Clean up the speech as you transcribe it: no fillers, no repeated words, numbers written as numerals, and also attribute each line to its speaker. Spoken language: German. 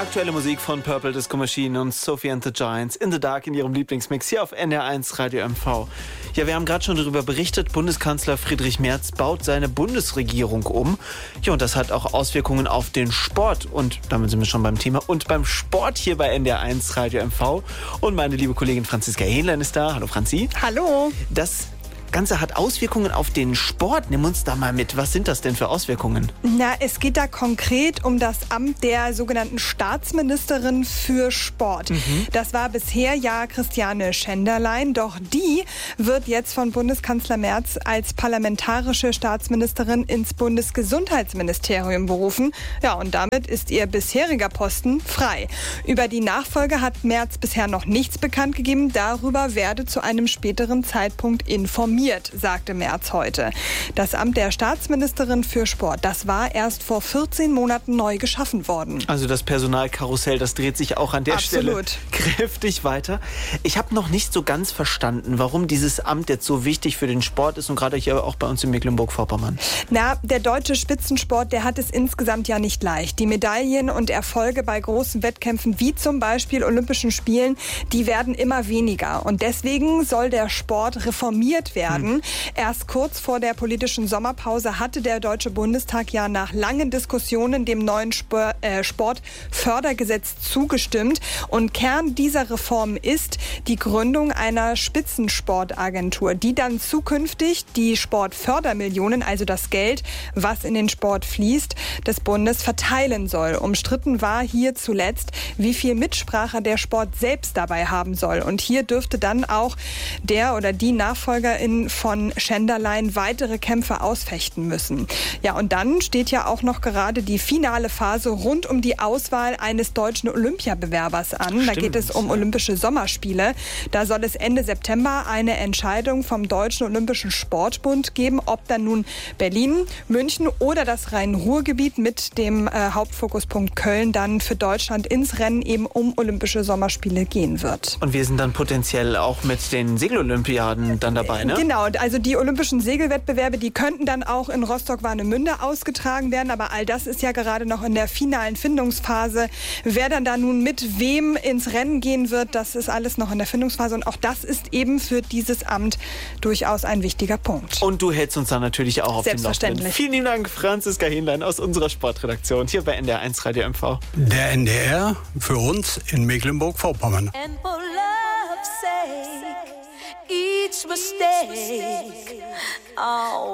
Speaker 1: Aktuelle Musik von Purple Disco Machine und Sophie and the Giants in the Dark in ihrem Lieblingsmix hier auf NDR1 Radio MV. Ja, wir haben gerade schon darüber berichtet, Bundeskanzler Friedrich Merz baut seine Bundesregierung um. Ja, und das hat auch Auswirkungen auf den Sport. Und damit sind wir schon beim Thema. Und beim Sport hier bei NDR1 Radio MV. Und meine liebe Kollegin Franziska Hähnlein ist da. Hallo Franzi.
Speaker 2: Hallo.
Speaker 1: Das Ganze hat Auswirkungen auf den Sport. Nimm uns da mal mit. Was sind das denn für Auswirkungen?
Speaker 2: Na, es geht da konkret um das Amt der sogenannten Staatsministerin für Sport. Das war bisher ja Christiane Schenderlein, doch die wird jetzt von Bundeskanzler Merz als parlamentarische Staatsministerin ins Bundesgesundheitsministerium berufen. Ja, und damit ist ihr bisheriger Posten frei. Über die Nachfolge hat Merz bisher noch nichts bekannt gegeben. Darüber werde zu einem späteren Zeitpunkt informiert, sagte Merz heute. Das Amt der Staatsministerin für Sport, das war erst vor 14 Monaten neu geschaffen worden.
Speaker 1: Also das Personalkarussell, das dreht sich auch an der Stelle kräftig weiter. Ich habe noch nicht so ganz verstanden, warum dieses Amt jetzt so wichtig für den Sport ist und gerade hier auch bei uns in Mecklenburg-Vorpommern.
Speaker 2: Na, der deutsche Spitzensport, der hat es insgesamt ja nicht leicht. Die Medaillen und Erfolge bei großen Wettkämpfen wie zum Beispiel Olympischen Spielen, die werden immer weniger. Und deswegen soll der Sport reformiert werden. Erst kurz vor der politischen Sommerpause hatte der Deutsche Bundestag ja nach langen Diskussionen dem neuen Sportfördergesetz zugestimmt. Und Kern dieser Reform ist die Gründung einer Spitzensportagentur, die dann zukünftig die Sportfördermillionen, also das Geld, was in den Sport fließt, des Bundes verteilen soll. Umstritten war hier zuletzt, wie viel Mitsprache der Sport selbst dabei haben soll. Und hier dürfte dann auch der oder die Nachfolgerin von Schenderlein weitere Kämpfe ausfechten müssen. Ja, und dann steht ja auch noch gerade die finale Phase rund um die Auswahl eines deutschen Olympiabewerbers an. Da geht es um Olympische Sommerspiele. Da soll es Ende September eine Entscheidung vom Deutschen Olympischen Sportbund geben, ob dann nun Berlin, München oder das Rhein-Ruhr-Gebiet mit dem Hauptfokuspunkt Köln dann für Deutschland ins Rennen eben um Olympische Sommerspiele gehen wird.
Speaker 1: Und wir sind dann potenziell auch mit den Segelolympiaden dann dabei, ne?
Speaker 2: Genau, also die olympischen Segelwettbewerbe, die könnten dann auch in Rostock-Warnemünde ausgetragen werden, aber all das ist ja gerade noch in der finalen Findungsphase. Wer dann da nun mit wem ins Rennen gehen wird, das ist alles noch in der Findungsphase und auch das ist eben für dieses Amt durchaus ein wichtiger Punkt.
Speaker 1: Und du hältst uns dann natürlich auch auf dem Laufenden.
Speaker 2: Selbstverständlich.
Speaker 1: Vielen lieben Dank, Franziska Hähnlein aus unserer Sportredaktion hier bei NDR1 Radio MV.
Speaker 3: Der NDR für uns in Mecklenburg-Vorpommern.
Speaker 4: And for love's sake, each mistake, oh.